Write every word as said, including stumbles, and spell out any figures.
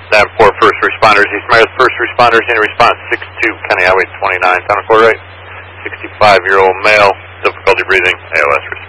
Davenport first responders, East Meredith first responders in response, six two County Highway twenty-nine, Town of Court right, sixty-five-year-old male, difficulty breathing, A L S received.